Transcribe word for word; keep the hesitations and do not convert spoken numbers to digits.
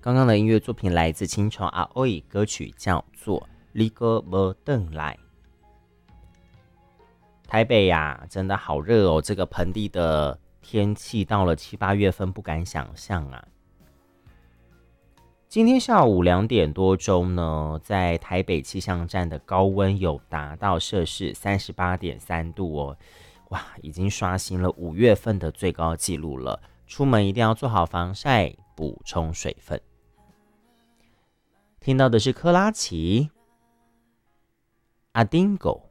刚刚的音乐作品来自清朝阿欧歌曲叫做《你哥没回来》。台北呀、啊，真的好热哦！这个盆地的天气到了七八月份，不敢想象啊。今天下午两点多钟呢，在台北气象站的高温有达到摄氏三十八点三度哦，哇，已经刷新了五月份的最高纪录了。出门一定要做好防晒，补充水分。听到的是克拉奇阿丁狗。